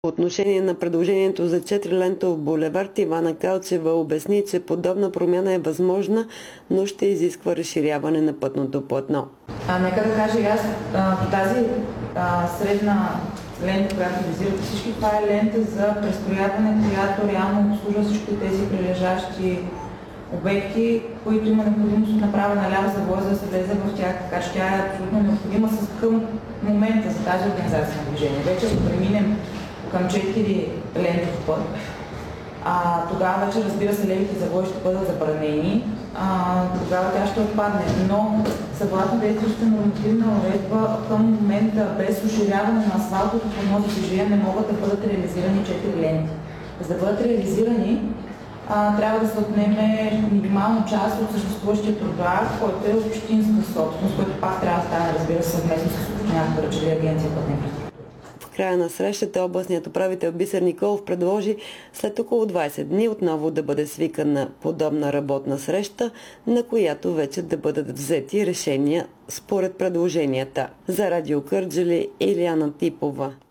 По отношение на предложението за 4-лентов булевард, Ивана Калчева обясни, че подобна промяна е възможна, но ще изисква разширяване на пътното платно. Нека да кажа и аз, тази средна лента, която визирате всички, това е лента за престрояване, която реално обслужва всички тези прилежащи обекти, които има необходимост от направа наляво завоя, за да се влезе в тях, така че тя е абсолютно необходима към момента за тази организация на движение. Вече ако преминем към 4 лентов път, тогава вече, разбира се, левите завои ще бъдат забранени, тогава тя ще отпадне. Но съгласно действащата нормативна уредба, към момента без уширяване на асфалтовото платно за движение не могат да бъдат реализирани 4 ленти. За да бъдат реализирани, трябва да се отнеме минимална част от съществуващия тротоар, който е общинска собственост, който пак трябва да стане, разбира се, съвместно с общината, ръчели Агенция пътна инфраструктура. В края на срещата областният управител Бисер Николов предложи след около 20 дни отново да бъде свикана подобна работна среща, на която вече да бъдат взети решения според предложенията. За Радио Кърджали, Илияна Типова.